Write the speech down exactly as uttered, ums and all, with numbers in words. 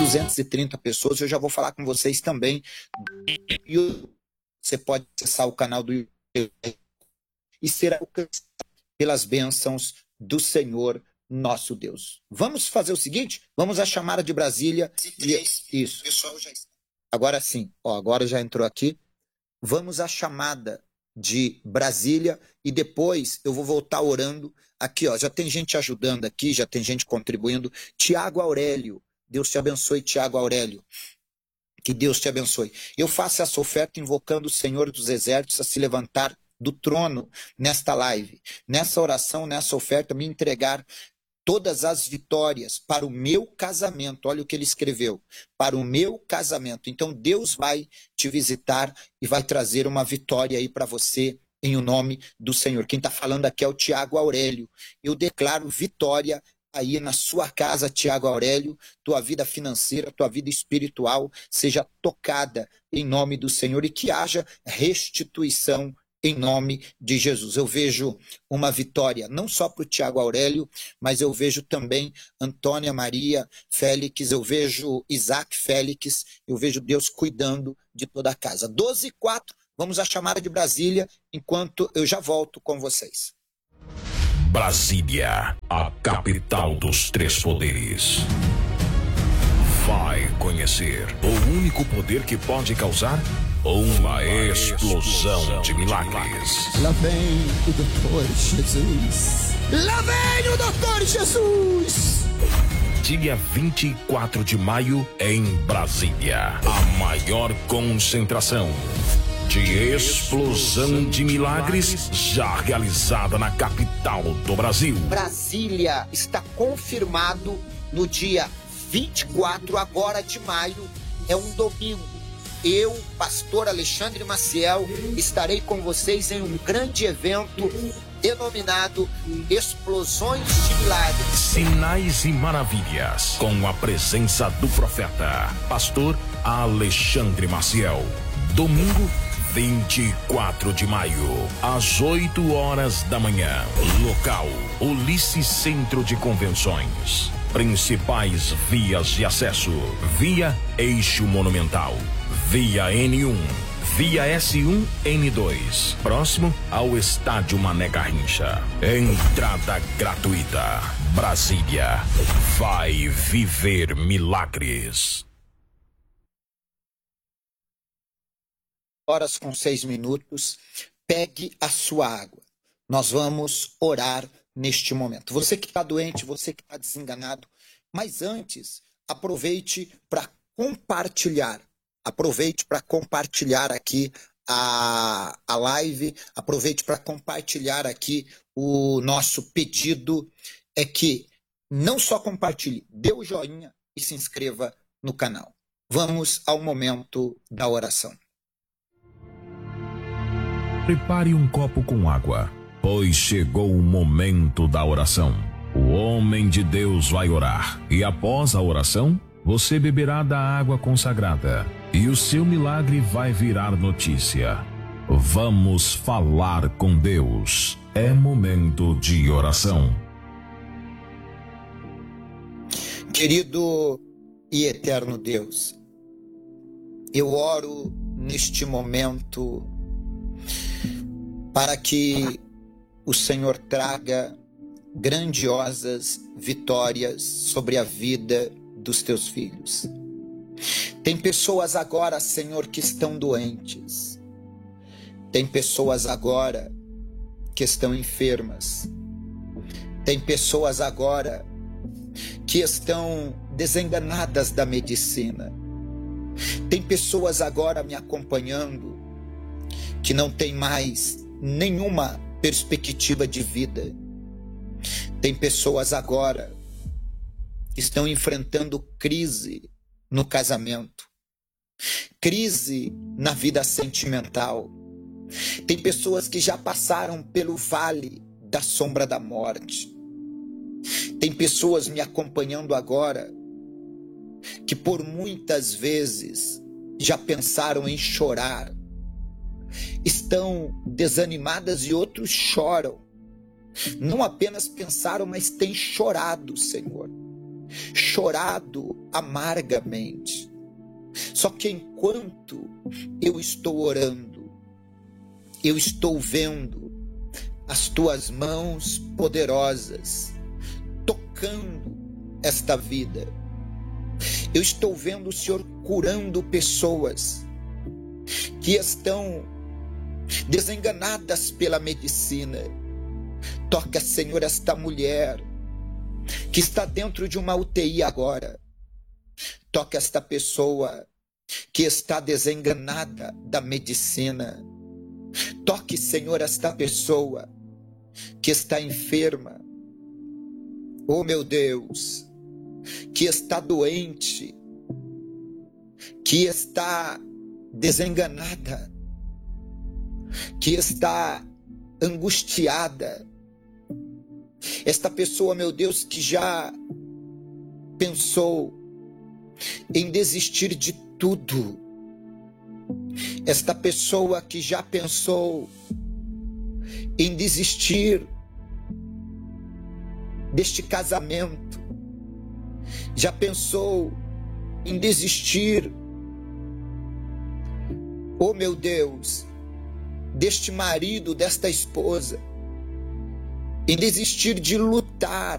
duzentas e trinta pessoas. Eu já vou falar com vocês também. Você pode acessar o canal do YouTube e ser alcançado pelas bênçãos do Senhor nosso Deus. Vamos fazer o seguinte? Vamos à chamada de Brasília. E, isso. Agora sim. Ó, agora já entrou aqui. Vamos à chamada de Brasília e depois eu vou voltar orando aqui, ó, já tem gente ajudando aqui, já tem gente contribuindo. Tiago Aurélio, Deus te abençoe, Tiago Aurélio, que Deus te abençoe. Eu faço essa oferta invocando o Senhor dos Exércitos a se levantar do trono nesta live, nessa oração, nessa oferta, me entregar todas as vitórias para o meu casamento. Olha o que ele escreveu, para o meu casamento. Então Deus vai te visitar e vai trazer uma vitória aí para você, em o nome do Senhor. Quem está falando aqui é o Tiago Aurélio. Eu declaro vitória aí na sua casa, Tiago Aurélio. Tua vida financeira, tua vida espiritual seja tocada em nome do Senhor e que haja restituição em nome de Jesus. Eu vejo uma vitória, não só para o Tiago Aurélio, mas eu vejo também Antônia Maria Félix, eu vejo Isaac Félix, eu vejo Deus cuidando de toda a casa. doze e quatro, vamos à chamada de Brasília, enquanto eu já volto com vocês. Brasília, a capital dos três poderes. Vai conhecer o único poder que pode causar uma explosão de milagres. Lá vem o doutor Jesus. Lá vem o doutor Jesus. Dia vinte e quatro de maio, em Brasília. A maior concentração de explosão de milagres já realizada na capital do Brasil. Brasília está confirmado no dia vinte e quatro agora de maio, é um domingo. Eu, pastor Alexandre Maciel, estarei com vocês em um grande evento denominado Explosões de Milagres. Sinais e maravilhas, com a presença do profeta, pastor Alexandre Maciel. Domingo, vinte e quatro de maio, às oito horas da manhã. Local, Ulisses Centro de Convenções. Principais vias de acesso: via Eixo Monumental, via N um, via S um N dois, próximo ao Estádio Mané Garrincha. Entrada gratuita. Brasília vai viver milagres. Horas com seis minutos, pegue a sua água. Nós vamos orar neste momento. Você que está doente, você que está desenganado, mas antes, aproveite para compartilhar. Aproveite para compartilhar aqui a, a live, aproveite para compartilhar aqui o nosso pedido, é que não só compartilhe, dê o joinha e se inscreva no canal. Vamos ao momento da oração. Prepare um copo com água, pois chegou o momento da oração. O homem de Deus vai orar, e após a oração, você beberá da água consagrada, e o seu milagre vai virar notícia. Vamos falar com Deus. É momento de oração. Querido e eterno Deus, eu oro neste momento para que o Senhor traga grandiosas vitórias sobre a vida dos teus filhos. Tem pessoas agora, Senhor, que estão doentes. Tem pessoas agora que estão enfermas. Tem pessoas agora que estão desenganadas da medicina. Tem pessoas agora me acompanhando que não tem mais nenhuma perspectiva de vida. Tem pessoas agora que estão enfrentando crise no casamento, crise na vida sentimental. Tem pessoas que já passaram pelo vale da sombra da morte. Tem pessoas me acompanhando agora que por muitas vezes já pensaram em chorar, estão desanimadas e outros choram. Não apenas pensaram, mas têm chorado, Senhor. chorado amargamente. Só que enquanto eu estou orando, eu estou vendo as tuas mãos poderosas tocando esta vida. Eu estou vendo o Senhor curando pessoas que estão desenganadas pela medicina. Toca, Senhor, esta mulher que está dentro de uma U T I agora. Toca esta pessoa que está desenganada da medicina. Toque, Senhor, esta pessoa que está enferma. Oh, meu Deus, que está doente, que está desenganada, que está angustiada. Esta pessoa, meu Deus, que já pensou em desistir de tudo. Esta pessoa que já pensou em desistir deste casamento, já pensou em desistir, oh meu Deus, deste marido, desta esposa, em desistir de lutar